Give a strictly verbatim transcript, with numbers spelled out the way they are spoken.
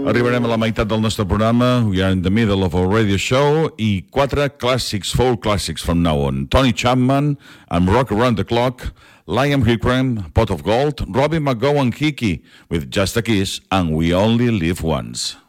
Arribarem a la meitat del nostre programa. We are in the middle of our radio show. I quatre clàssics, four classics from now on. Tony Chapman and Rock Around the Clock, Liam Hickrem, Pot of Gold, Robbie McGowan Hickey with Just a Kiss and We Only Live Once.